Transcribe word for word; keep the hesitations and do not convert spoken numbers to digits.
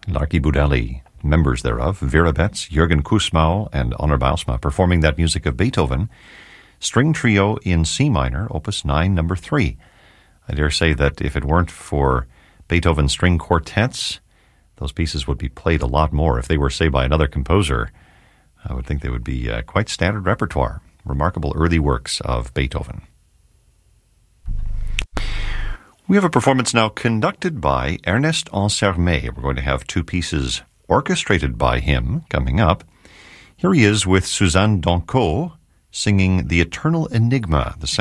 L'Archibaudelli, members thereof, Vera Betts, Jürgen Kussmaul, and Onur Baalsma, performing that music of Beethoven, String Trio in C minor, Opus nine, number three. I dare say that if it weren't for Beethoven string quartets, those pieces would be played a lot more. If they were, say, by another composer, I would think they would be uh, quite standard repertoire. Remarkable early works of Beethoven. We have a performance now conducted by Ernest Ansermet. We're going to have two pieces orchestrated by him coming up. Here he is with Suzanne Donceau singing The Eternal Enigma, the